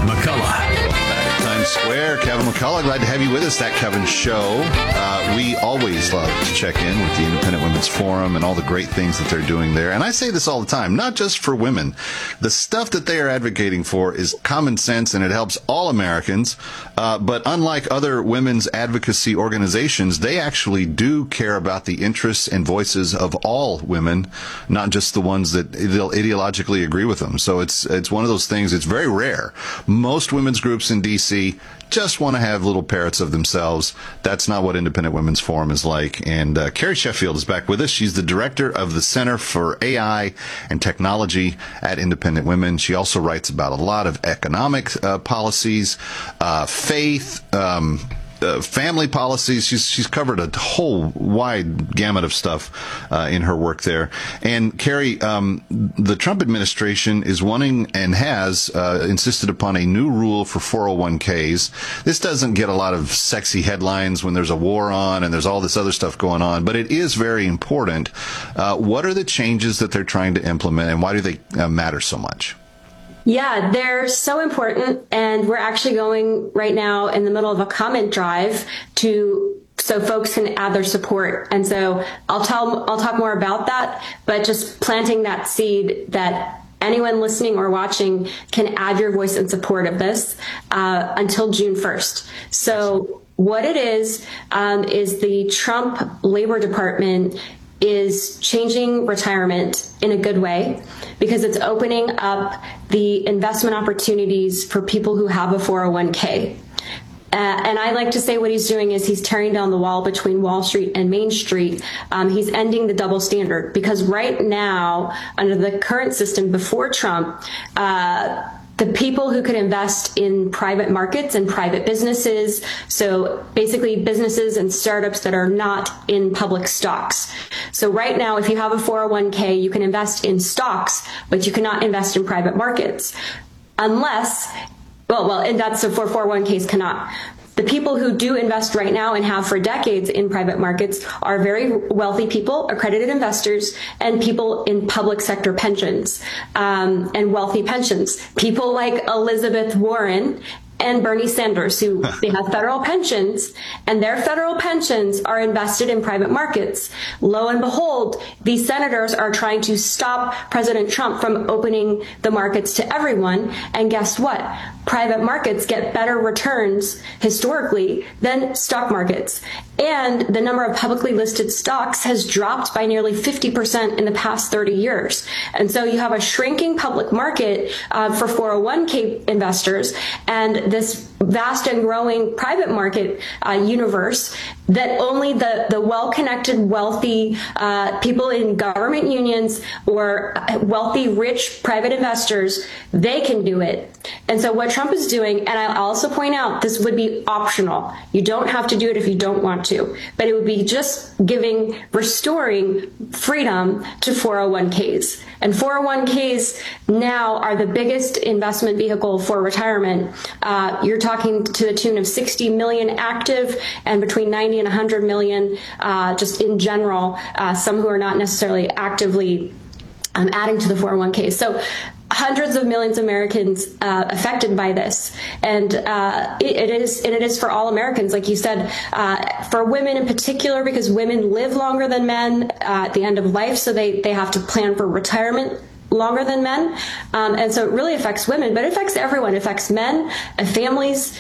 McCullough. Times Square, Kevin McCullough, glad to have you with us. That Kevin Show. We always love to check in with the Independent Women's Forum and all the great things that they're doing there. And I say this all the time, not just for women. The stuff that they are advocating for is common sense and it helps all Americans. But unlike other women's advocacy organizations, they actually do care about the interests and voices of all women, not just the ones that ideologically agree with them. So it's one of those things. It's very rare. Most women's groups in D.C. just want to have little parrots of themselves. That's not what Independent Women's Forum is like. And Carrie Sheffield is back with us. She's the director of the Center for AI and Technology at Independent Women. She also writes about a lot of economic policies, faith, family policies. She's covered a whole wide gamut of stuff in her work there. And Carrie, the Trump administration is wanting and has insisted upon a new rule for 401ks. This doesn't get a lot of sexy headlines when there's a war on and there's all this other stuff going on, but it is very important. What are the changes that they're trying to implement, and why do they matter so much? Yeah, they're so important, and we're actually going right now in the middle of a comment drive so folks can add their support. And so I'll talk more about that, but just planting that seed that anyone listening or watching can add your voice in support of this until June 1st. So what it is the Trump Labor Department is changing retirement in a good way because it's opening up the investment opportunities for people who have a 401k. And I like to say what he's doing is he's tearing down the wall between Wall Street and Main Street. He's ending the double standard because right now, under the current system before Trump, the people who could invest in private markets and private businesses, so basically businesses and startups that are not in public stocks. So right now, if you have a 401k, you can invest in stocks, but you cannot invest in private markets unless, and that's so for 401ks cannot. The people who do invest right now and have for decades in private markets are very wealthy people, accredited investors, and people in public sector pensions and wealthy pensions. People like Elizabeth Warren and Bernie Sanders, who they have federal pensions, and their federal pensions are invested in private markets. Lo and behold, these senators are trying to stop President Trump from opening the markets to everyone. And guess what? Private markets get better returns historically than stock markets. And the number of publicly listed stocks has dropped by nearly 50% in the past 30 years. And so you have a shrinking public market for 401k investors and this vast and growing private market universe that only the well-connected, wealthy people in government unions or wealthy, rich private investors, they can do it. And so what Trump is doing, and I'll also point out, this would be optional. You don't have to do it if you don't want to, but it would be just restoring freedom to 401ks. And 401ks now are the biggest investment vehicle for retirement. You're talking to the tune of 60 million active and between 90 and 100 million just in general, some who are not necessarily actively adding to the 401ks. So hundreds of millions of Americans affected by this, and it is for all Americans, like you said, for women in particular, because women live longer than men at the end of life, so they have to plan for retirement longer than men, and so it really affects women, but it affects everyone. It affects men, families,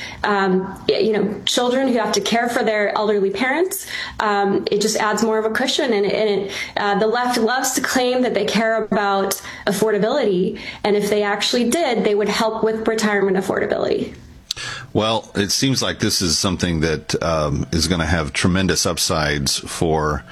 children who have to care for their elderly parents. It just adds more of a cushion, and the left loves to claim that they care about affordability, and if they actually did, they would help with retirement affordability. Well, it seems like this is something that is going to have tremendous upsides for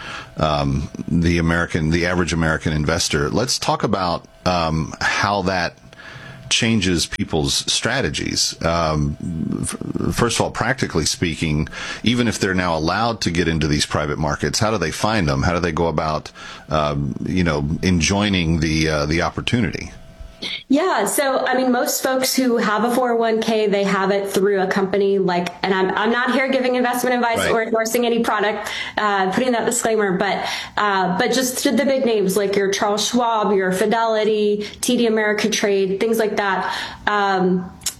the average American investor. Let's talk about how that changes people's strategies. First of all, practically speaking, even if they're now allowed to get into these private markets, how do they find them? How do they go about, enjoying the opportunity? Yeah. So, I mean, most folks who have a 401k, they have it through a company and I'm not here giving investment advice right. or endorsing any product, putting that disclaimer, but just the big names like your Charles Schwab, your Fidelity, TD Ameritrade, things like that.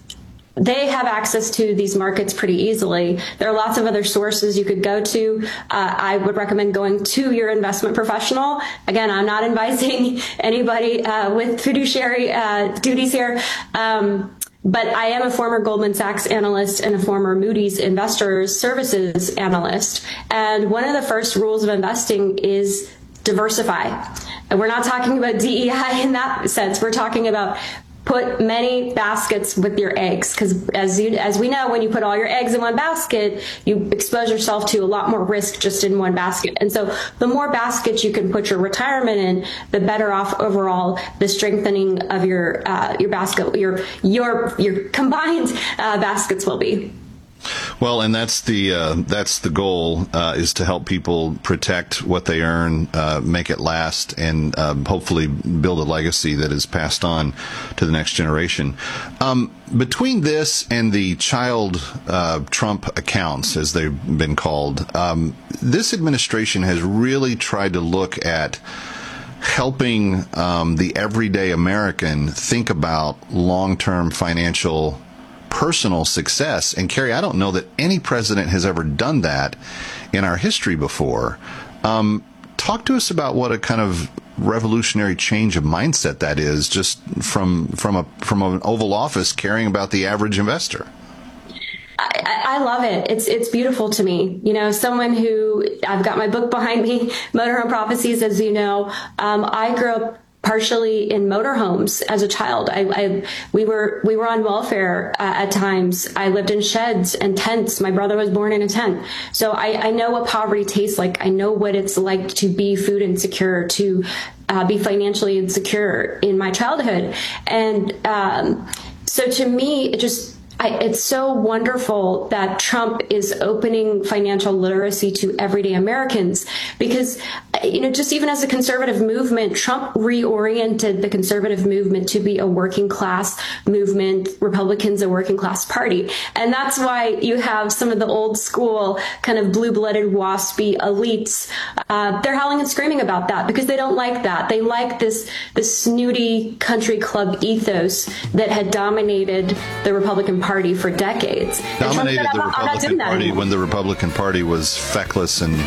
they have access to these markets pretty easily. There are lots of other sources you could go to. I would recommend going to your investment professional. Again, I'm not advising anybody with fiduciary duties here. But I am a former Goldman Sachs analyst and a former Moody's Investors Services analyst. And one of the first rules of investing is diversify. And we're not talking about DEI in that sense. We're talking about put many baskets with your eggs, because as we know, when you put all your eggs in one basket, you expose yourself to a lot more risk just in one basket. And so the more baskets you can put your retirement in, the better off overall the strengthening of your basket, your combined baskets will be. Well, and that's the goal, is to help people protect what they earn, make it last, and hopefully build a legacy that is passed on to the next generation. Between this and the child Trump accounts, as they've been called, this administration has really tried to look at helping the everyday American think about long-term financial personal success. And Carrie, I don't know that any president has ever done that in our history before. Talk to us about what a kind of revolutionary change of mindset that is, just from an Oval Office caring about the average investor. I love it. It's beautiful to me. You know, someone who, I've got my book behind me, Motorhome Prophecies, as you know. I grew up partially in motorhomes as a child. We were on welfare at times. I lived in sheds and tents. My brother was born in a tent. So I know what poverty tastes like. I know what it's like to be food insecure, to be financially insecure in my childhood. And so to me, it's so wonderful that Trump is opening financial literacy to everyday Americans, because, you know, just even as a conservative movement, Trump reoriented the conservative movement to be a working class movement, Republicans a working class party. And that's why you have some of the old school kind of blue-blooded waspy elites. They're howling and screaming about that because they don't like that. They like this snooty country club ethos that had dominated the Republican Party for decades. Dominated the Republican Party when the Republican Party was feckless and...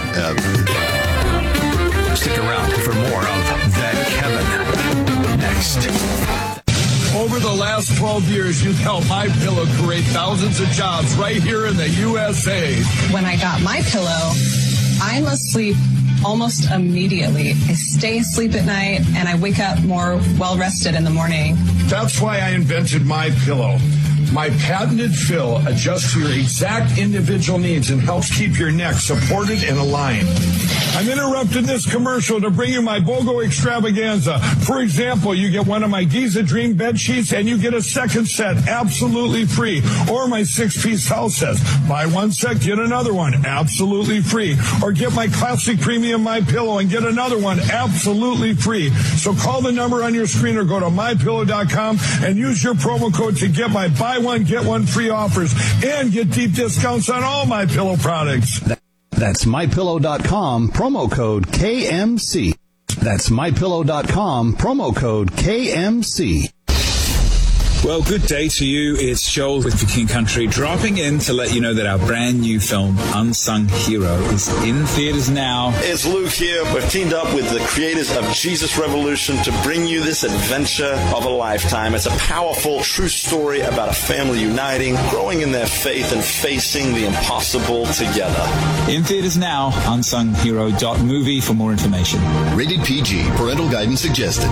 Stick around for more of That Kevin next. Over the last 12 years, you've helped MyPillow create thousands of jobs right here in the USA. When I got MyPillow, I'm asleep almost immediately. I stay asleep at night and I wake up more well-rested in the morning. That's why I invented MyPillow. My patented fill adjusts to your exact individual needs and helps keep your neck supported and aligned. I'm interrupting this commercial to bring you my BOGO extravaganza. For example, you get one of my Giza Dream bed sheets and you get a second set absolutely free. Or my 6-piece house sets. Buy one set, get another one absolutely free. Or get my classic premium MyPillow and get another one absolutely free. So call the number on your screen or go to MyPillow.com and use your promo code to get my buy one, get one free offers and get deep discounts on all MyPillow products. That's MyPillow.com, promo code KMC. That's MyPillow.com, promo code KMC. Well, good day to you. It's Joel with For King Country, dropping in to let you know that our brand new film, Unsung Hero, is in theaters now. It's Luke here. We've teamed up with the creators of Jesus Revolution to bring you this adventure of a lifetime. It's a powerful, true story about a family uniting, growing in their faith, and facing the impossible together. In theaters now, unsunghero.movie for more information. Rated PG. Parental guidance suggested.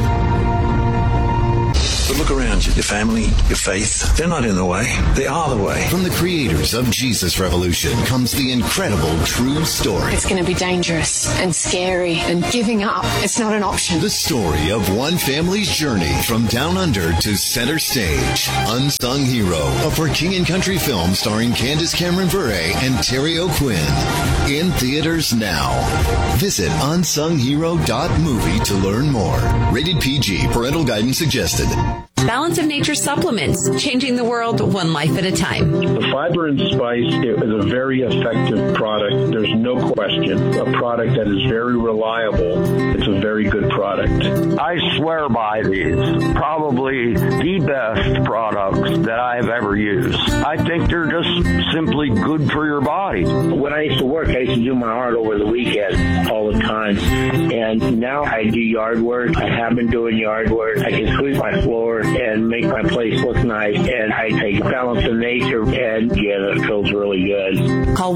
But look around you. Your family, your faith, they're not in the way. They are the way. From the creators of Jesus Revolution comes the incredible true story. It's going to be dangerous and scary, and giving up, it's not an option. The story of one family's journey from down under to center stage. Unsung Hero, a For King and Country film starring Candace Cameron Bure and Terry O'Quinn. In theaters now. Visit unsunghero.movie to learn more. Rated PG. Parental guidance suggested. Balance of Nature supplements, changing the world one life at a time. The Fiber and Spice is a very effective product. There's no question. A product that is very reliable. It's a very good product. I swear by these. Probably the best products that I've ever used. I think they're just simply good for your body. When I used to work, I used to do my art over the weekend all the time. And now I do yard work. I have been doing yard work. I can sweep my floor and make my place look nice. And I take Balance of Nature, and yeah, it feels really good. Call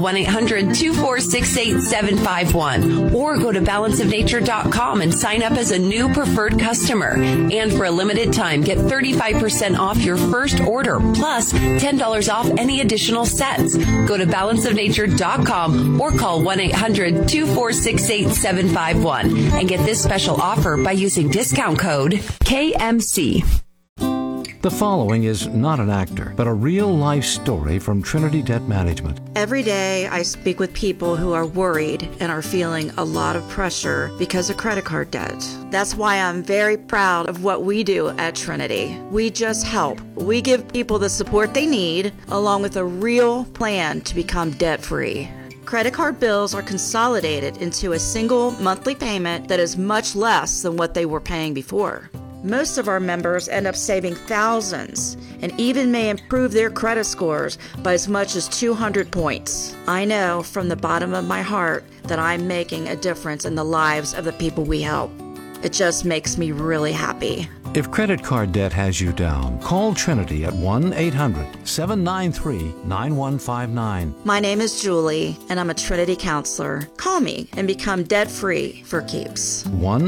1-800-246-8751 or go to balanceofnature.com and sign up as a new preferred customer. And for a limited time, get 35% off your first order, plus $10 off any additional sets. Go to balanceofnature.com or call 1-800-246-8751 and get this special offer by using discount code KMC. The following is not an actor, but a real-life story from Trinity Debt Management. Every day, I speak with people who are worried and are feeling a lot of pressure because of credit card debt. That's why I'm very proud of what we do at Trinity. We just help. We give people the support they need, along with a real plan to become debt-free. Credit card bills are consolidated into a single monthly payment that is much less than what they were paying before. Most of our members end up saving thousands and even may improve their credit scores by as much as 200 points. I know from the bottom of my heart that I'm making a difference in the lives of the people we help. It just makes me really happy. If credit card debt has you down, call Trinity at 1-800-793-9159. My name is Julie, and I'm a Trinity counselor. Call me and become debt-free for keeps.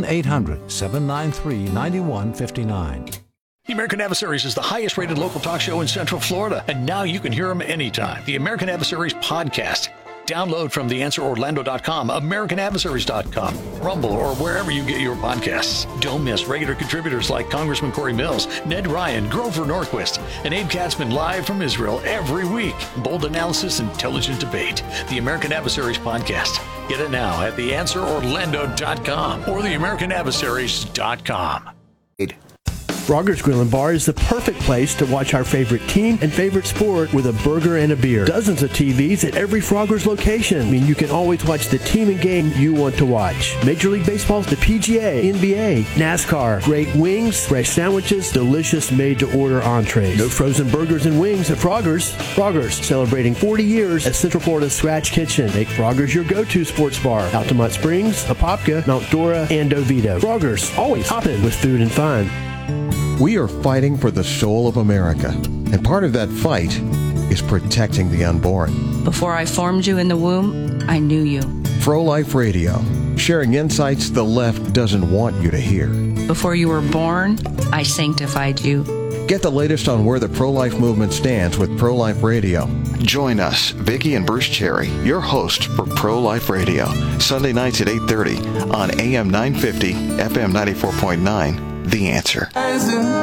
1-800-793-9159. The American Adversaries is the highest-rated local talk show in Central Florida, and now you can hear them anytime. The American Adversaries podcast. Download from theanswerorlando.com, americanadversaries.com, Rumble, or wherever you get your podcasts. Don't miss regular contributors like Congressman Corey Mills, Ned Ryan, Grover Norquist, and Abe Katzman live from Israel every week. Bold analysis, intelligent debate. The American Adversaries podcast. Get it now at theanswerorlando.com or theamericanadversaries.com. Frogger's Grill and Bar is the perfect place to watch our favorite team and favorite sport with a burger and a beer. Dozens of TVs at every Frogger's location. I mean, you can always watch the team and game you want to watch. Major League Baseball, the PGA, NBA, NASCAR, great wings, fresh sandwiches, delicious made-to-order entrees. No frozen burgers and wings at Frogger's. Frogger's, celebrating 40 years at Central Florida's Scratch Kitchen. Make Frogger's your go-to sports bar. Altamont Springs, Apopka, Mount Dora, and Oviedo. Frogger's, always hopping with food and fun. We are fighting for the soul of America, and part of that fight is protecting the unborn. Before I formed you in the womb, I knew you. Pro-Life Radio, sharing insights the left doesn't want you to hear. Before you were born, I sanctified you. Get the latest on where the pro-life movement stands with Pro-Life Radio. Join us, Vicki and Bruce Cherry, your host for Pro-Life Radio, Sunday nights at 8:30 on AM 950, FM 94.9, The Answer.